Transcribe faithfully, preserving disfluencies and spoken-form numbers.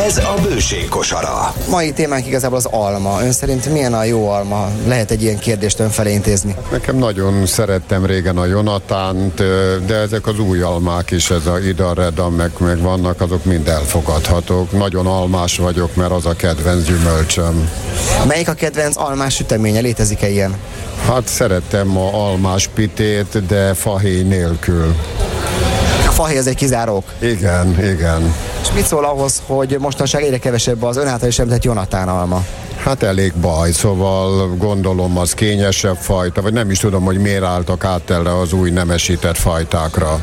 Ez a Bőség kosara. Mai témánk igazából az alma. Ön szerint milyen a jó alma? Lehet egy ilyen kérdést ön felé intézni? Nekem nagyon szerettem régen a Jonatánt, de ezek az új almák is, ez a Ida Reda, meg, meg vannak, azok mind elfogadhatók. Nagyon almás vagyok, mert az a kedvenc gyümölcsöm. Melyik a kedvenc almás süteménye? Létezik-e ilyen? Hát szerettem a almás pitét, de fahéj nélkül. A fahéj az egy kizárók. Igen, igen. És mit szól ahhoz, hogy mostanság egyre kevesebb az ön által is említett Jonatán alma? Hát elég baj, szóval gondolom az kényesebb fajta, vagy nem is tudom, hogy miért álltak át erre az új nemesített fajtákra.